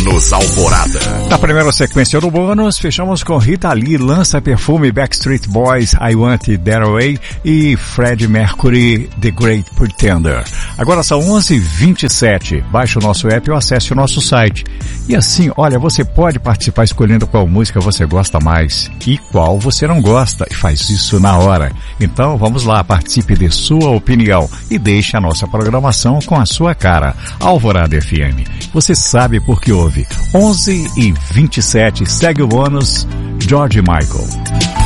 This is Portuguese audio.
Bônus Alvorada. Na primeira sequência do bônus, fechamos com Rita Lee, Lança Perfume, Backstreet Boys, I Want It That Way e Freddie Mercury, The Great Pretender. Agora são 11h27. Baixe o nosso app ou acesse o nosso site. E assim, olha, você pode participar escolhendo qual música você gosta mais e qual você não gosta, e faz isso na hora. Então vamos lá, participe de sua opinião e deixe a nossa programação com a sua cara. Alvorada FM, você sabe por que ouve. 11h27, segue o bônus, George Michael.